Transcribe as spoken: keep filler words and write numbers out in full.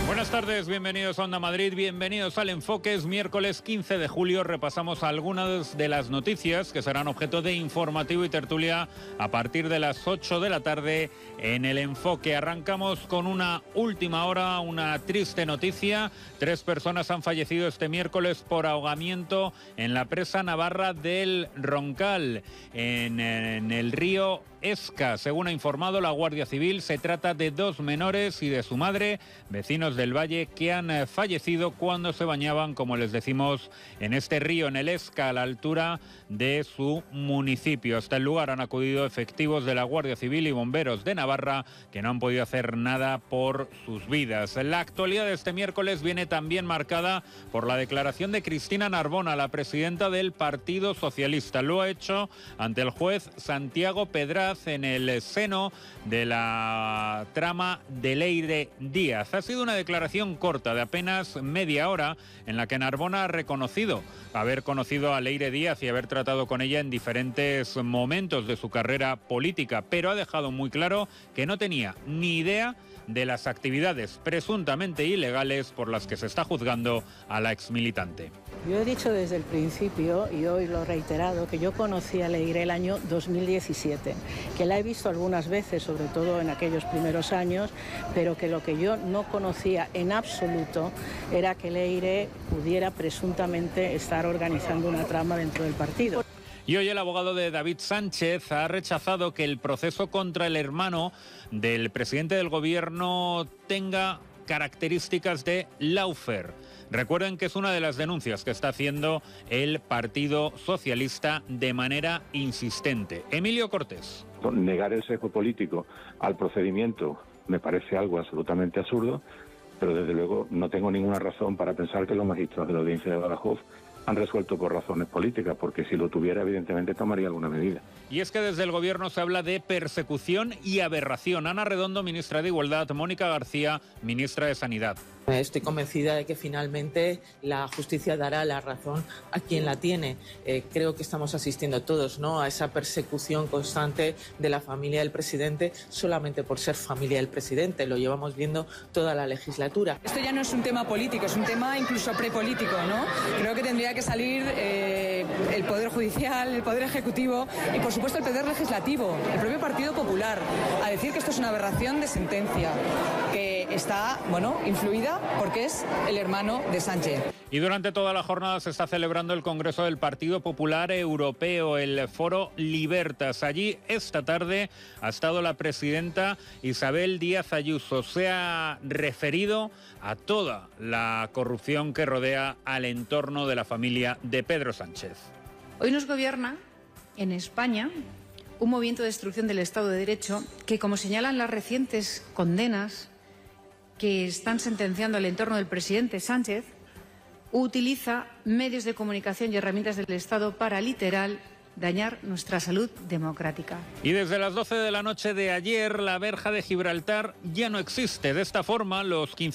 Buenas tardes, bienvenidos a Onda Madrid, bienvenidos al Enfoque. Es miércoles quince de julio, repasamos algunas de las noticias que serán objeto de informativo y tertulia a partir de las ocho de la tarde en el Enfoque. Arrancamos con una última hora, una triste noticia. Tres personas han fallecido este miércoles por ahogamiento en la presa navarra del Roncal, en, en el río Esca. Según ha informado la Guardia Civil, se trata de dos menores y de su madre, vecinos del Valle, que han fallecido cuando se bañaban, como les decimos, en este río, en el Esca, a la altura de su municipio. Hasta el lugar han acudido efectivos de la Guardia Civil y bomberos de Navarra, que no han podido hacer nada por sus vidas. La actualidad de este miércoles viene también marcada por la declaración de Cristina Narbona, la presidenta del Partido Socialista. Lo ha hecho ante el juez Santiago Pedraz en el seno de la trama de Leire Díaz. Ha sido una declaración corta de apenas media hora en la que Narbona ha reconocido haber conocido a Leire Díaz y haber tratado con ella en diferentes momentos de su carrera política, pero ha dejado muy claro que no tenía ni idea de las actividades presuntamente ilegales por las que se está juzgando a la exmilitante. Yo he dicho desde el principio, y hoy lo he reiterado, que yo conocí a Leire el año dos mil diecisiete, que la he visto algunas veces, sobre todo en aquellos primeros años, pero que lo que yo no conocía en absoluto era que Leire pudiera presuntamente estar organizando una trama dentro del partido. Y hoy el abogado de David Sánchez ha rechazado que el proceso contra el hermano del presidente del gobierno tenga características de lawfare. Recuerden que es una de las denuncias que está haciendo el Partido Socialista de manera insistente. Emilio Cortés. Negar el sesgo político al procedimiento me parece algo absolutamente absurdo, pero desde luego no tengo ninguna razón para pensar que los magistrados de la Audiencia de Badajoz han resuelto por razones políticas, porque si lo tuviera, evidentemente tomaría alguna medida. Y es que desde el gobierno se habla de persecución y aberración. Ana Redondo, ministra de Igualdad; Mónica García, ministra de Sanidad. Estoy convencida de que finalmente la justicia dará la razón a quien la tiene. Eh, creo que estamos asistiendo todos, ¿no?, a esa persecución constante de la familia del presidente solamente por ser familia del presidente. Lo llevamos viendo toda la legislatura. Esto ya no es un tema político, es un tema incluso prepolítico, ¿no? Creo que tendría que salir eh, el Poder Judicial, el Poder Ejecutivo y, por supuesto, el Poder Legislativo, el propio Partido Popular, a decir que esto es una aberración de sentencia, que está, bueno, influida porque es el hermano de Sánchez. Y durante toda la jornada se está celebrando el Congreso del Partido Popular Europeo, el Foro Libertas. Allí esta tarde ha estado la presidenta Isabel Díaz Ayuso. Se ha referido a toda la corrupción que rodea al entorno de la familia de Pedro Sánchez. Hoy nos gobierna en España un movimiento de destrucción del Estado de Derecho que, como señalan las recientes condenas que están sentenciando al entorno del presidente Sánchez, utiliza medios de comunicación y herramientas del Estado para, literal, dañar nuestra salud democrática. Y desde las doce de la noche de ayer, la verja de Gibraltar ya no existe. De esta forma, los quince